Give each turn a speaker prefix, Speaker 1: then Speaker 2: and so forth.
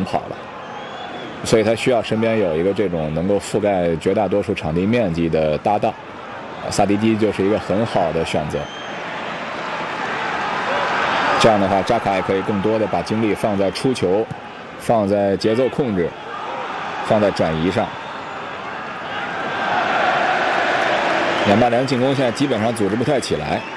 Speaker 1: 跑了，所以他需要身边有一个这种能够覆盖绝大多数场地面积的搭档。萨迪基就是一个很好的选择。这样的话，扎卡也可以更多的把精力放在出球，放在节奏控制，放在转移上。联巴良进攻现在基本上组织不太起来。